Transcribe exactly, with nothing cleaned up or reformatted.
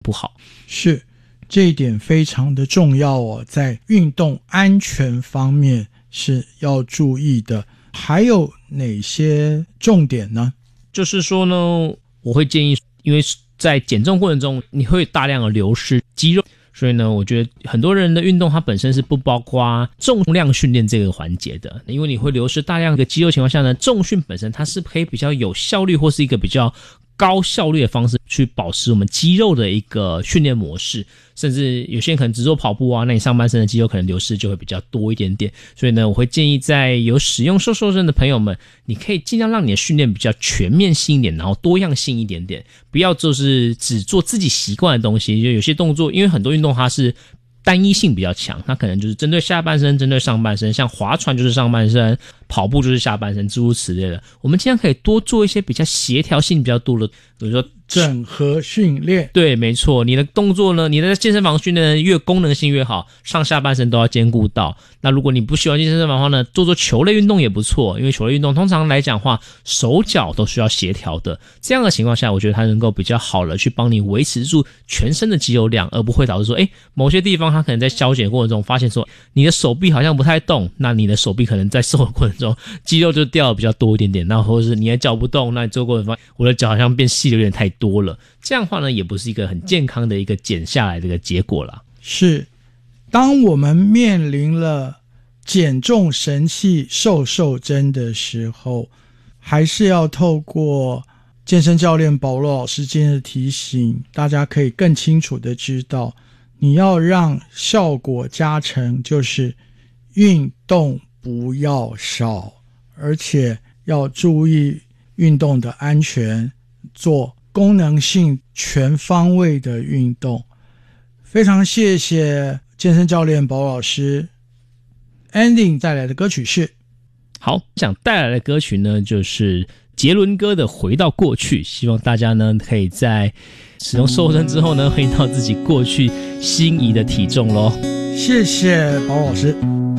不好。 是，这一点非常的重要哦，在运动安全方面是要注意的。还有哪些重点呢？ 就是说呢，我会建议，因为在减重过程中你会大量的流失肌肉，所以呢，我觉得很多人的运动它本身是不包括重量训练这个环节的，因为你会流失大量的肌肉情况下呢，重训本身它是可以比较有效率或是一个比较高效率的方式去保持我们肌肉的一个训练模式，甚至有些人可能只做跑步啊，那你上半身的肌肉可能流失就会比较多一点点。所以呢，我会建议在有使用瘦瘦针的朋友们，你可以尽量让你的训练比较全面性一点，然后多样性一点点，不要就是只做自己习惯的东西。就有些动作，因为很多运动它是单一性比较强，它可能就是针对下半身，针对上半身，像划船就是上半身，跑步就是下半身，诸如此类的。我们尽量可以多做一些比较协调性比较多的，比如说整合训练。 对，没错，你的动作呢，你的健身房训练越功能性越好，上下半身都要兼顾到。那如果你不喜欢健身房的话呢，做做球类运动也不错，因为球类运动通常来讲的话，手脚都需要协调的。这样的情况下，我觉得它能够比较好的去帮你维持住全身的肌肉量，而不会导致说，诶，某些地方它可能在消减过程中发现说，你的手臂好像不太动，那你的手臂可能在瘦的过程中肌肉就掉的比较多一点点，那或者是你的脚不动，那你做过程中我的脚好像变细的有点太多了，这样的话呢，也不是一个很健康的一个减下来的一个结果啦。 是，当我们面临了减重神器瘦瘦针的时候，还是要透过健身教练保罗老师今天的提醒，大家可以更清楚的知道，你要让效果加成，就是运动不要少，而且要注意运动的安全，做功能性全方位的运动。非常谢谢健身教练保老师。 Ending 带来的歌曲是， 好，想带来的歌曲呢，就是杰伦哥的《回到过去》，希望大家呢可以在使用瘦身之后呢，回到自己过去心仪的体重咯。 谢谢保老师。